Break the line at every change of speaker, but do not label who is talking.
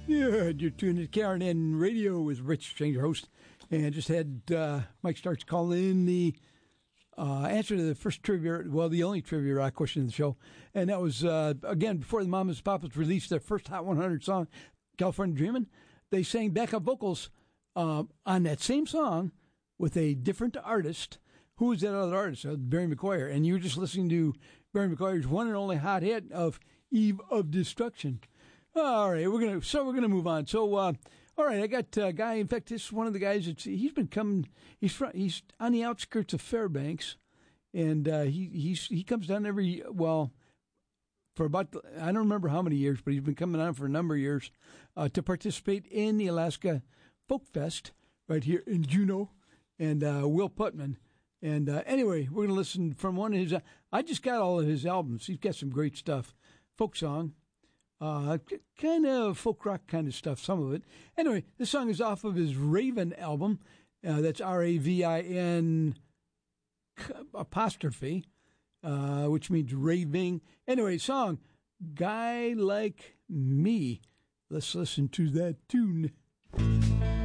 Yeah, you're tuned to KRNN Radio with Rich Strange, your host, and just had Mike Starks call in the answer to the first trivia, well, the only trivia rock question of the show, and that was, again, before the Mamas and Papas released their first Hot 100 song, California Dreamin', they sang backup vocals on that same song with a different artist. Who was that other artist? Barry McGuire, and you were just listening to Barry McGuire's one and only hot hit of Eve of Destruction. All right, we're gonna move on. So, all right, I got a guy. In fact, this is one of the guys. He's been coming. He's on the outskirts of Fairbanks, and he comes down for about, I don't remember how many years, but he's been coming on for a number of years to participate in the Alaska Folk Fest right here in Juneau, and Will Putman. And anyway, we're gonna listen from one of his. I just got all of his albums. He's got some great stuff, folk song. Kind of folk rock kind of stuff, some of it. Anyway, this song is off of his Raven album. That's RAVIN apostrophe, which means raving. Anyway, song, Guy Like Me. Let's listen to that tune.